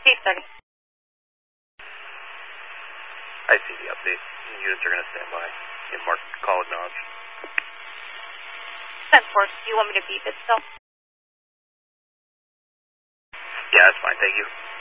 8:30. I see the update. Units are going to stand by. Mark, call acknowledged. 10-4. Do you want me to beep it still? Yeah, that's fine. Thank you.